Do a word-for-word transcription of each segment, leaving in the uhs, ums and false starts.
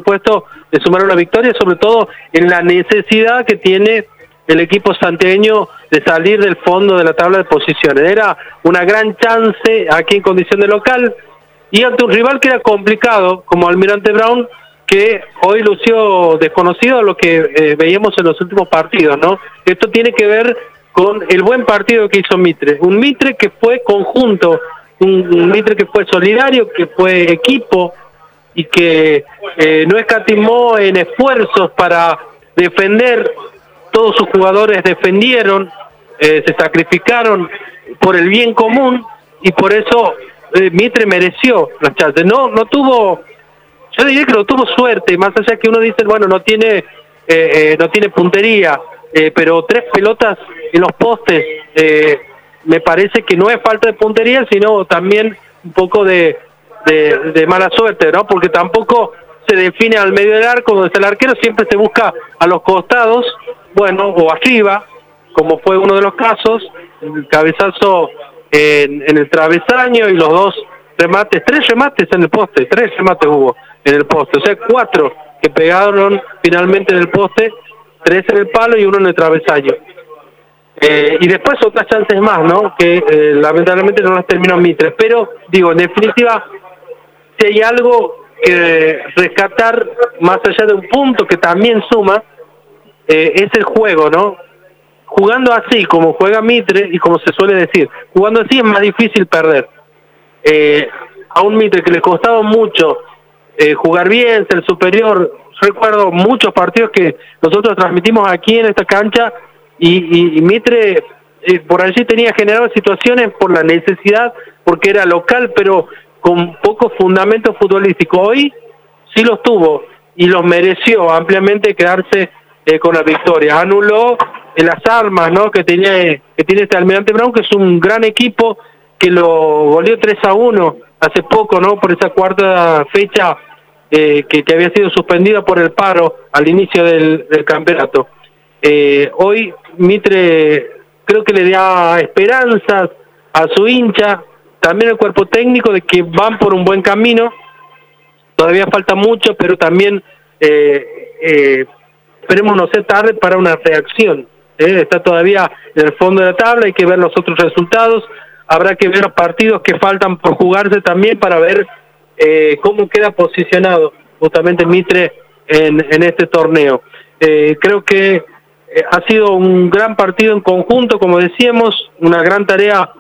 supuesto, de sumar una victoria, sobre todo en la necesidad que tiene el equipo santiagueño de salir del fondo de la tabla de posiciones. Era una gran chance aquí en condición de local, y ante un rival que era complicado, como Almirante Brown, que hoy lució desconocido a lo que eh, veíamos en los últimos partidos, ¿no? Esto tiene que ver con el buen partido que hizo Mitre, un Mitre que fue conjunto, un, un Mitre que fue solidario, que fue equipo, y que eh, no escatimó en esfuerzos para defender. Todos sus jugadores defendieron, eh, se sacrificaron por el bien común, y por eso eh, Mitre mereció las chances. No, no tuvo, yo diría que no tuvo suerte, más allá que uno dice, bueno, no tiene, eh, eh, no tiene puntería, eh, pero tres pelotas en los postes, eh, me parece que no es falta de puntería, sino también un poco de, de, de mala suerte, ¿no? Porque tampoco se define al medio del arco, donde está el arquero, siempre se busca a los costados, bueno, o arriba, como fue uno de los casos, el cabezazo en, en el travesaño y los dos remates, tres remates en el poste, tres remates hubo en el poste, o sea, cuatro que pegaron finalmente en el poste, tres en el palo y uno en el travesaño. Eh, y después otras chances más, ¿no? Que eh, lamentablemente no las terminó Mitre, pero digo, en definitiva, si hay algo que rescatar, más allá de un punto que también suma, eh, es el juego, ¿no? Jugando así, como juega Mitre, y como se suele decir, jugando así es más difícil perder. Eh, a un Mitre que le costaba mucho eh, jugar bien, ser superior, recuerdo muchos partidos que nosotros transmitimos aquí en esta cancha, y, y, y Mitre eh, por allí tenía generado situaciones por la necesidad, porque era local, pero con poco fundamento futbolístico. Hoy sí los tuvo, y los mereció ampliamente quedarse eh, con la victoria. Anuló eh, las armas, ¿no?, que tiene, que tiene este Almirante Brown, que es un gran equipo, que lo goleó tres a uno hace poco, ¿no?, por esa cuarta fecha eh, que, que había sido suspendida por el paro al inicio del, del campeonato. Eh, hoy Mitre creo que le da esperanzas a su hincha, también el cuerpo técnico, de que van por un buen camino. Todavía falta mucho, pero también eh, eh, esperemos no ser tarde para una reacción. ¿eh? Está todavía en el fondo de la tabla, hay que ver los otros resultados, habrá que ver los partidos que faltan por jugarse también para ver eh, cómo queda posicionado justamente Mitre en, en este torneo. Eh, creo que eh, ha sido un gran partido en conjunto, como decíamos, una gran tarea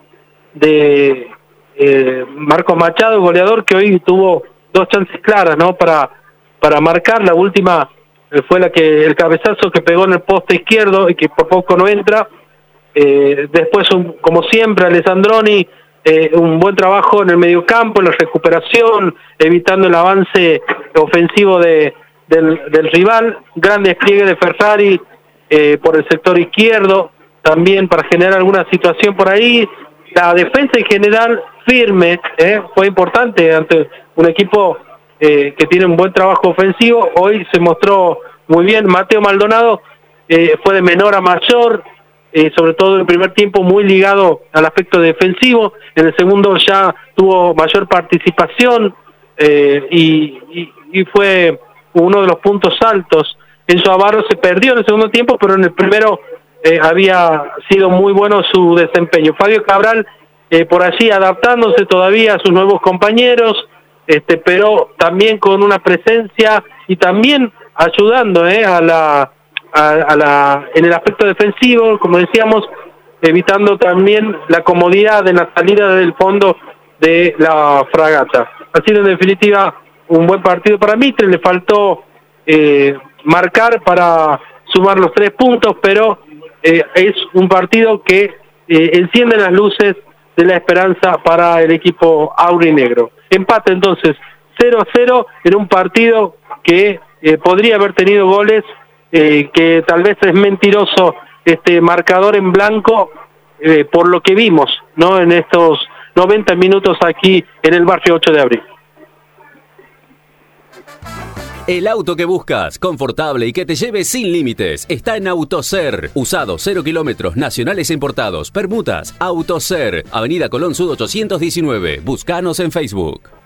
de eh, Marcos Machado, goleador, que hoy tuvo dos chances claras, ¿no?, para para marcar. La última eh, fue la que el cabezazo que pegó en el poste izquierdo y que por poco no entra. Eh, después, un, como siempre, Alessandroni, eh, un buen trabajo en el mediocampo, en la recuperación, evitando el avance ofensivo de del, del rival. Gran despliegue de Ferrari eh, por el sector izquierdo, también para generar alguna situación por ahí. La defensa en general firme, eh, fue importante ante un equipo eh, que tiene un buen trabajo ofensivo. Hoy se mostró muy bien. Mateo Maldonado eh, fue de menor a mayor, eh, sobre todo en el primer tiempo muy ligado al aspecto defensivo. En el segundo ya tuvo mayor participación eh, y, y, y fue uno de los puntos altos. Enzo Abarro se perdió en el segundo tiempo, pero en el primero Eh, había sido muy bueno su desempeño. Fabio Cabral eh, por allí adaptándose todavía a sus nuevos compañeros, este, pero también con una presencia y también ayudando eh, a la, a, a la en el aspecto defensivo, como decíamos, evitando también la comodidad de la salida del fondo de la Fragata. Ha sido en definitiva un buen partido para Mitre. Le faltó eh, marcar para sumar los tres puntos, pero Eh, es un partido que eh, enciende las luces de la esperanza para el equipo aurinegro. Empate entonces cero a cero en un partido que eh, podría haber tenido goles, eh, que tal vez es mentiroso este marcador en blanco eh, por lo que vimos, ¿no?, en estos noventa minutos aquí en el barrio ocho de abril. El auto que buscas, confortable y que te lleve sin límites, está en Autoser. Usados, cero kilómetros, nacionales e importados, permutas. Autoser, Avenida Colón Sud ochocientos diecinueve. Búscanos en Facebook.